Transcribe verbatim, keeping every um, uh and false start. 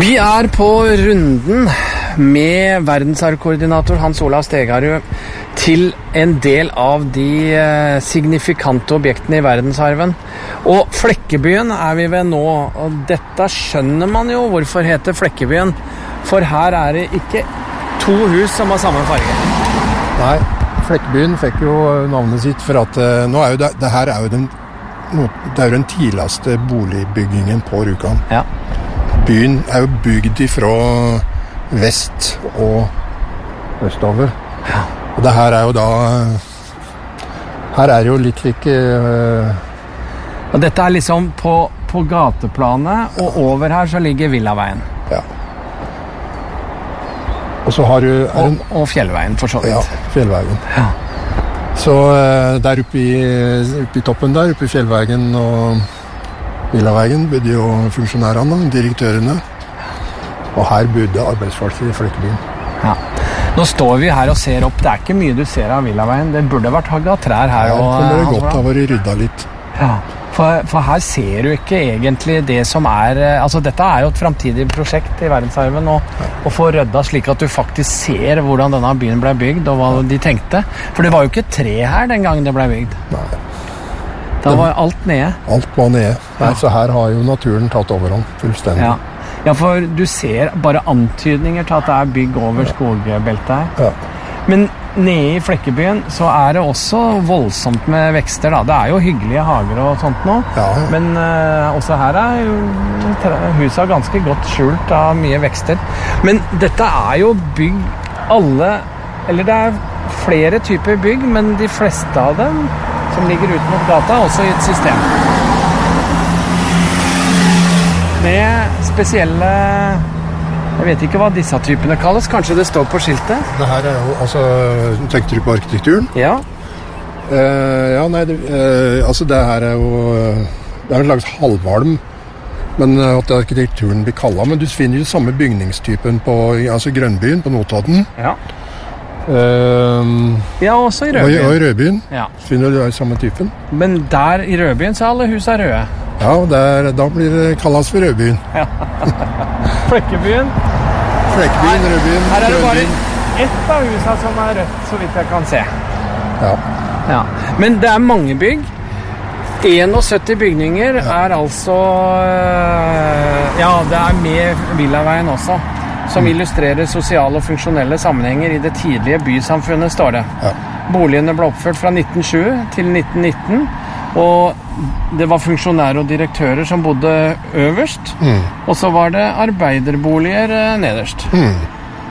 Vi er på runden med verdensarvkoordinator Hans Olav Stegarud til en del av de signifikante objektene i verdensarven. Og Flekkebyen er vi ved nå, og dette skjønner man jo hvorfor heter Flekkebyen, for her er det ikke to hus som har samme farge. Nei, Flekkebyen fikk jo navnet sitt for at nå er jo det, det her er jo den, det er jo den tidligste boligbyggingen på Rjukan. Ja. Byen er jo bygd ifra vest og østover. Ja. Og det her er jo da her er jo litt slik uh, og dette er liksom på, på gateplanet, og over her så ligger Villaveien. Ja. Og så har du er en, og, og Fjellveien for så vidt. Ja, Fjellveien. Ja. Så uh, der oppe i, oppe i toppen der, oppe i Fjellveien og Villaveien bodde jo funksjonærene, direktørene. Og her bodde arbeidsfolk i Flekkebyen. Ja. Nå står vi her og ser opp. Det er ikke mye du ser av Villaveien. Det burde vært hagget trær her. Her kommer det og, godt av å rydda litt. Ja, for, for her ser du ikke egentlig det som er... Altså, dette er jo et fremtidig prosjekt i verdensarven, og, ja. Å få rydda slik at du faktisk ser hvordan denne byen ble bygd, og hva ja. De tenkte. For det var jo ikke tre her den gangen det ble bygd. Nei. Da var alt nede. Alt var nede. Nei, så her har jo naturen tatt overhånd fullstendig. Ja. Ja, for du ser bare antydninger til at det er bygg over ja. Skogbeltet her. Ja. Men nede i Flekkebyen så er det også voldsomt med vekster, da. Det er jo hyggelige hager og sånt nå. Ja, ja. Men uh, også her er jo huset ganske godt skjult av mye vekster. Men dette er jo bygg alle, eller det er flere typer bygg, men de fleste av dem som ligger ut mot gata, også i et system. Med spesielle, jeg vet ikke hva disse typene kalles, kanskje det står på skiltet? Det her er jo, altså, tenker du på arkitekturen? Ja. Uh, ja, nei, det, uh, altså det her er jo, det er en slags halvvalm, men uh, at arkitekturen blir kallet, men du finner jo samme bygningstypen på, altså Grønbyen på Notodden. Ja. Uh, ja, også i Rødbyen. Og i, og i Rødbyen ja. Finner du den samme typen. Men der i Rødbyen så er alle hus er røde. Ja, der, da blir det kalles for Rødbyen. Ja. Flekkebyen. Flekkebyen, Rødbyen, her er det bare Grønbyen. ett av husene som er rødt, så vidt jeg kan se. Ja. Ja. Men det er mange bygg. syttién bygninger ja. Er altså... Ja, det er med Villaveien også, som mm. illustrerer sosiale og funksjonelle sammenhenger i det tidlige bysamfunnet, står det. Ja. Boligene ble oppført fra nitten tjue til nitten nitten, og det var funksjonærer og direktører som bodde øverst, mm. og så var det arbeiderboliger nederst. Mm.